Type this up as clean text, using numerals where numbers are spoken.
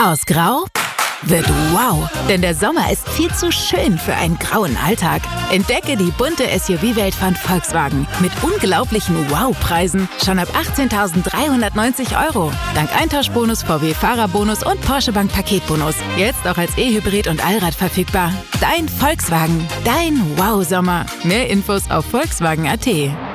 Aus Grau wird wow, denn der Sommer ist viel zu schön für einen grauen Alltag. Entdecke die bunte SUV-Welt von Volkswagen mit unglaublichen Wow-Preisen schon ab 18.390 €. Dank Eintauschbonus, VW-Fahrerbonus und Porsche Bank Paketbonus. Jetzt auch als E-Hybrid und Allrad verfügbar. Dein Volkswagen, dein Wow-Sommer. Mehr Infos auf Volkswagen.at.